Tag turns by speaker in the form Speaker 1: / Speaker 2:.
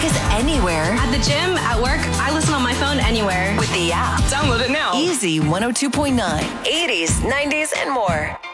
Speaker 1: Take us anywhere.
Speaker 2: At the gym, at work, I listen on my phone anywhere.
Speaker 1: With the app.
Speaker 3: Download it now.
Speaker 1: Easy 102.9. 80s, 90s, and more.